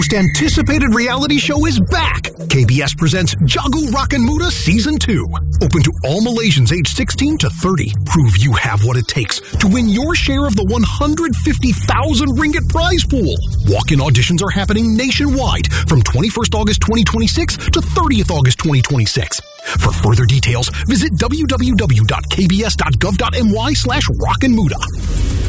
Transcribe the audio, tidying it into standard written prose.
most anticipated reality show is back. KBS presents Jago Rockin' Muda Season 2. Open to all Malaysians aged 16 to 30. Prove you have what it takes to win your share of the 150,000 ringgit prize pool. Walk-in auditions are happening nationwide from 21st August 2026 to 30th August 2026. For further details, visit www.kbs.gov.my/rockinmuda.